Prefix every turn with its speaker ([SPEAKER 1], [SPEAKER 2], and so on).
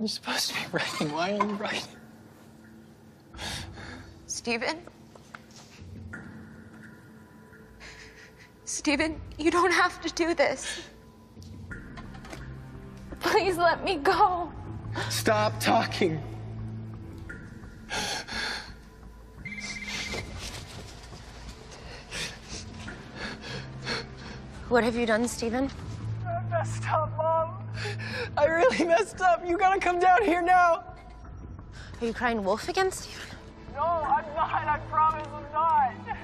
[SPEAKER 1] You're supposed to be writing. Why aren't you writing?
[SPEAKER 2] Steven? Steven, you don't have to do this. Please let me go.
[SPEAKER 1] Stop talking.
[SPEAKER 2] What have you done, Steven?
[SPEAKER 1] I messed up, Mom. I really messed up. You gotta come down here now.
[SPEAKER 2] Are you crying wolf again, Steven?
[SPEAKER 1] No, I'm not. I promise I'm not.